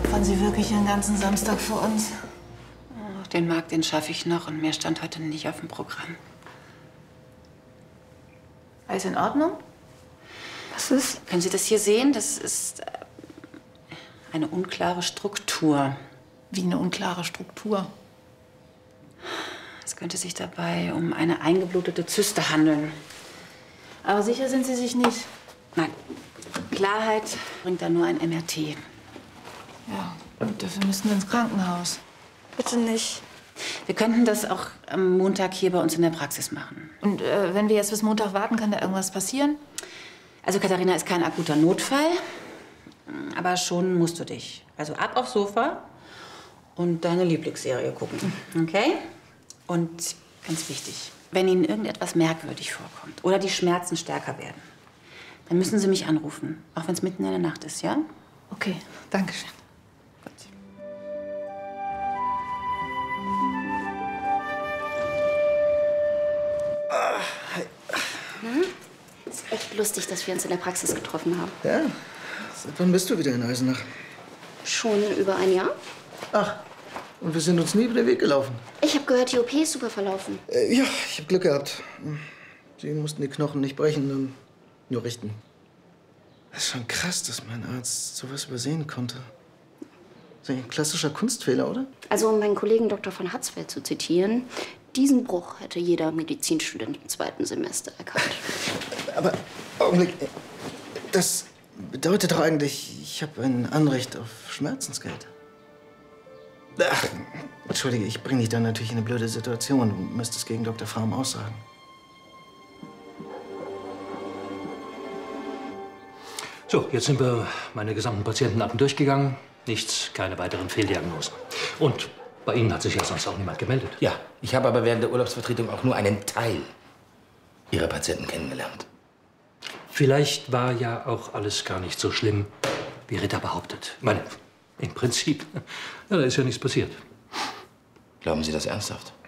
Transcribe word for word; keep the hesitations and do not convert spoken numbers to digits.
Opfern Sie wirklich Ihren ganzen Samstag für uns? Oh, den Markt, den schaffe ich noch und mehr stand heute nicht auf dem Programm. Alles in Ordnung? Was ist? Können Sie das hier sehen? Das ist eine unklare Struktur. Wie eine unklare Struktur? Es könnte sich dabei um eine eingeblutete Zyste handeln. Aber sicher sind Sie sich nicht? Nein. Klarheit bringt da nur ein M R T. Ja, und dafür müssten wir ins Krankenhaus. Bitte nicht. Wir könnten das auch am Montag hier bei uns in der Praxis machen. Und äh, wenn wir jetzt bis Montag warten, kann da irgendwas passieren? Also Katharina ist kein akuter Notfall, aber schon musst du dich. Also ab aufs Sofa und deine Lieblingsserie gucken, okay? Und ganz wichtig, wenn Ihnen irgendetwas merkwürdig vorkommt oder die Schmerzen stärker werden, dann müssen Sie mich anrufen, auch wenn es mitten in der Nacht ist, ja? Okay, danke schön. Gut. Mhm. Ist echt lustig, dass wir uns in der Praxis getroffen haben. Ja? Seit wann bist du wieder in Eisenach? Schon über ein Jahr? Ach, und wir sind uns nie über den Weg gelaufen. Ich habe gehört, die O P ist super verlaufen. Äh, ja, ich habe Glück gehabt. Sie mussten die Knochen nicht brechen, nur richten. Das ist schon krass, dass mein Arzt sowas übersehen konnte. Das ist ein klassischer Kunstfehler, oder? Also, um meinen Kollegen Doktor von Hatzfeld zu zitieren, diesen Bruch hätte jeder Medizinstudent im zweiten Semester erkannt. Aber, Augenblick, das bedeutet doch eigentlich, ich habe ein Anrecht auf Schmerzensgeld. Ach, entschuldige, ich bringe dich dann natürlich in eine blöde Situation. Du müsstest gegen Doktor Frahm aussagen. So, jetzt sind wir meine gesamten Patientenakten durchgegangen. Nichts, keine weiteren Fehldiagnosen. Und bei Ihnen hat sich ja sonst auch niemand gemeldet. Ja, ich habe aber während der Urlaubsvertretung auch nur einen Teil Ihrer Patienten kennengelernt. Vielleicht war ja auch alles gar nicht so schlimm, wie Ritter behauptet. Ich meine, im Prinzip, ja, da ist ja nichts passiert. Glauben Sie das ernsthaft?